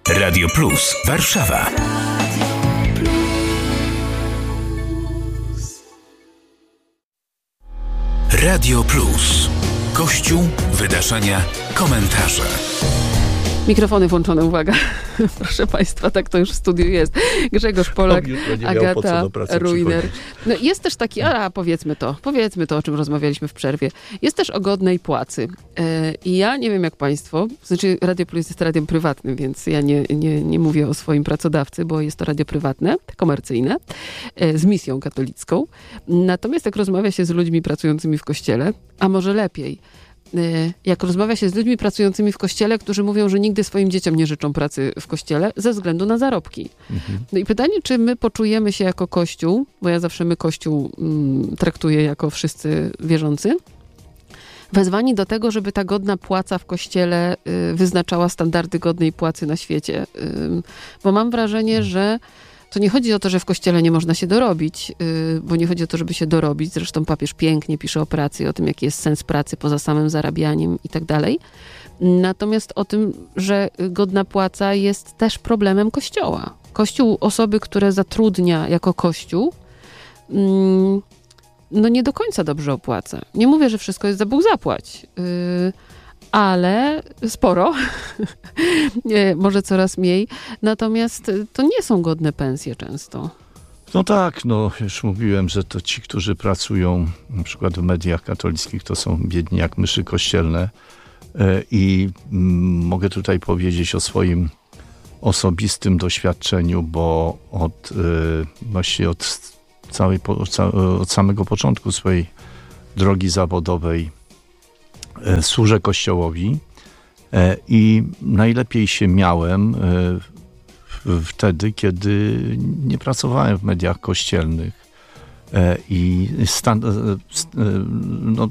Radio Plus Warszawa. Radio Plus. Kościół, wydarzenia, komentarze. Mikrofony włączone, uwaga. Proszę Państwa, tak to już w studiu jest. Grzegorz Polak, Agata Ruiner. No jest też taki, powiedzmy to, o czym rozmawialiśmy w przerwie. Jest też o godnej płacy. I ja nie wiem jak Państwo, znaczy Radio Plus jest radiem prywatnym, więc ja nie mówię o swoim pracodawcy, bo jest to radio prywatne, komercyjne, z misją katolicką. Natomiast jak rozmawia się z ludźmi pracującymi w kościele, a może lepiej, jak rozmawia się z ludźmi pracującymi w kościele, którzy mówią, że nigdy swoim dzieciom nie życzą pracy w kościele ze względu na zarobki. No i pytanie, czy my poczujemy się jako Kościół, bo ja zawsze Kościół traktuję jako wszyscy wierzący, wezwani do tego, żeby ta godna płaca w kościele wyznaczała standardy godnej płacy na świecie. Bo mam wrażenie, że to nie chodzi o to, że w kościele nie można się dorobić, bo nie chodzi o to, żeby się dorobić. Zresztą papież pięknie pisze o pracy, o tym, jaki jest sens pracy poza samym zarabianiem i tak dalej. Natomiast o tym, że godna płaca jest też problemem Kościoła. Kościół, osoby, które zatrudnia jako Kościół, no nie do końca dobrze opłaca. Nie mówię, że wszystko jest za Bóg zapłać, ale sporo, może coraz mniej. Natomiast to nie są godne pensje często. No tak, już mówiłem, że to ci, którzy pracują na przykład w mediach katolickich, to są biedni jak myszy kościelne. I mogę tutaj powiedzieć o swoim osobistym doświadczeniu, bo od samego początku swojej drogi zawodowej służę Kościołowi i najlepiej się miałem wtedy, kiedy nie pracowałem w mediach kościelnych i